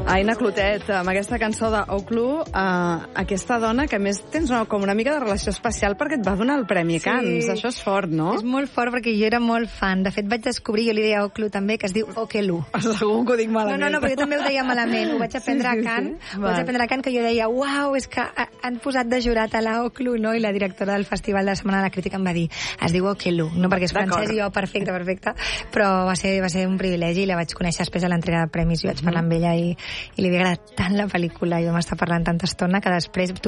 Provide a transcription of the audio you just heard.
Aina Clotet, amb aquesta cançó d'Oclu, aquesta dona que a més tens com una mica de relació especial perquè et va donar el Premi Cannes. Sí. Això és fort, no? És molt fort perquè jo era molt fan. De fet, vaig descobrir, jo li deia Oclu també, que es diu Okelu. Segur que ho dic malament. No, però jo també ho deia malament. Ho vaig aprendre a Cannes. Ho vaig aprendre a Cannes, que jo deia, uau, és que han posat de jurat a la Oclu, no? I la directora del Festival de la Setmana de la Crítica em va dir, es diu Okelu, no perquè és francès i jo, perfecte, però va ser un privilegi i la vaig conèixer després de l'entrega de premis i vaig parlar amb ella i li havia agradat tant la pel·lícula i vam estar parlant tanta estona que després